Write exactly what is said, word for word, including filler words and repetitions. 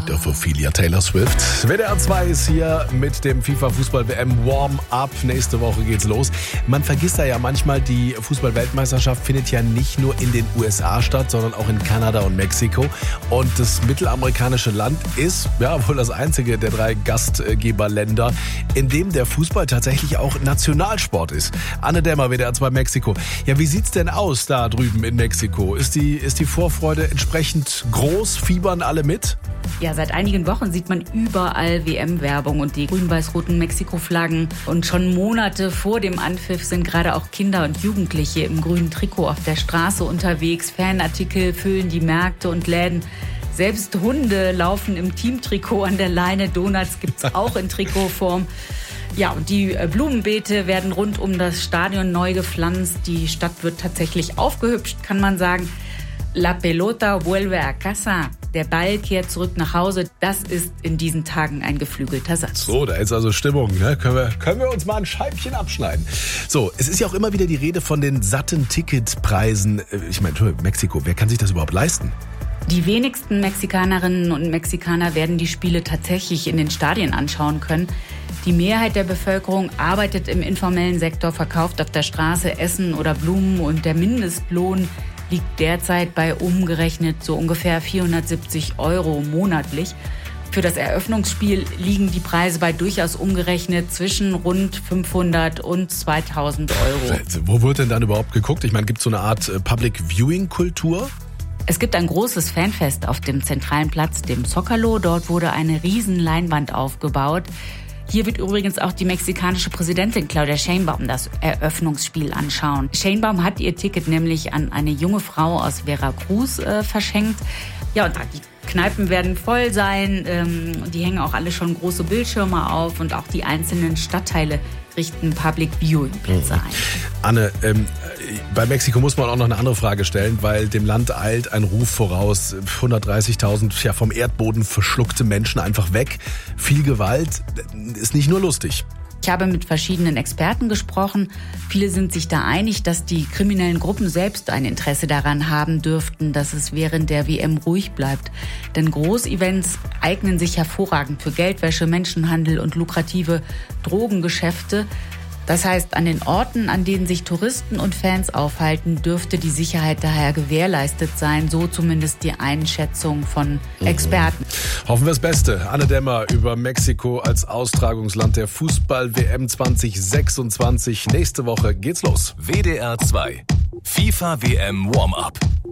singt auf Ophelia Taylor Swift. W D R zwei ist hier mit dem FIFA-Fußball-W M Warm-Up. Nächste Woche geht's los. Man vergisst da ja manchmal, die Fußball-Weltmeisterschaft findet ja nicht nur in den U S A statt, sondern auch in Kanada und Mexiko. Und das mittelamerikanische Land ist ja wohl das einzige der drei Gastgeberländer, in dem der Fußball tatsächlich auch Nationalsport ist. Anne Dämmer, W D R zwei Mexiko. Ja, wie sieht's denn aus da drüben in Mexiko? Ist die, ist die Vorfreude entsprechend groß? Fiebern alle mit? Ja, seit einigen Wochen sieht man überall W M-Werbung und die grün-weiß-roten Mexiko-Flaggen. Und schon Monate vor dem Anpfiff sind gerade auch Kinder und Jugendliche im grünen Trikot auf der Straße unterwegs. Fanartikel füllen die Märkte und Läden. Selbst Hunde laufen im Teamtrikot an der Leine. Donuts gibt's auch in Trikotform. Ja, und die Blumenbeete werden rund um das Stadion neu gepflanzt. Die Stadt wird tatsächlich aufgehübscht, kann man sagen. La pelota vuelve a casa. Der Ball kehrt zurück nach Hause. Das ist in diesen Tagen ein geflügelter Satz. So, da ist also Stimmung. Ne? Können wir, können wir uns mal ein Scheibchen abschneiden. So, es ist ja auch immer wieder die Rede von den satten Ticketpreisen. Ich meine, Mexiko, wer kann sich das überhaupt leisten? Die wenigsten Mexikanerinnen und Mexikaner werden die Spiele tatsächlich in den Stadien anschauen können. Die Mehrheit der Bevölkerung arbeitet im informellen Sektor, verkauft auf der Straße Essen oder Blumen und der Mindestlohn liegt derzeit bei umgerechnet so ungefähr vierhundertsiebzig Euro monatlich. Für das Eröffnungsspiel liegen die Preise bei durchaus umgerechnet zwischen rund fünfhundert und zweitausend Euro. Wo wird denn dann überhaupt geguckt? Ich meine, gibt es so eine Art Public-Viewing-Kultur? Es gibt ein großes Fanfest auf dem zentralen Platz, dem Zócalo. Dort wurde eine riesen Leinwand aufgebaut. Hier wird übrigens auch die mexikanische Präsidentin Claudia Sheinbaum das Eröffnungsspiel anschauen. Sheinbaum hat ihr Ticket nämlich an eine junge Frau aus Veracruz äh, verschenkt. Ja, und die Kneipen werden voll sein. Ähm, die hängen auch alle schon große Bildschirme auf und auch die einzelnen Stadtteile richten Public Viewing Plätze ein. Anne, ähm, bei Mexiko muss man auch noch eine andere Frage stellen, weil dem Land eilt ein Ruf voraus. hundertdreißigtausend ja, vom Erdboden verschluckte Menschen einfach weg. Viel Gewalt ist nicht nur lustig. Ich habe mit verschiedenen Experten gesprochen. Viele sind sich da einig, dass die kriminellen Gruppen selbst ein Interesse daran haben dürften, dass es während der W M ruhig bleibt. Denn Großevents eignen sich hervorragend für Geldwäsche, Menschenhandel und lukrative Drogengeschäfte. Das heißt, an den Orten, an denen sich Touristen und Fans aufhalten, dürfte die Sicherheit daher gewährleistet sein. So zumindest die Einschätzung von Experten. Mhm. Hoffen wir das Beste. Anne Dämmer über Mexiko als Austragungsland der Fußball-W M zwanzig sechsundzwanzig. Nächste Woche geht's los. W D R zwei FIFA-W M Warm-Up.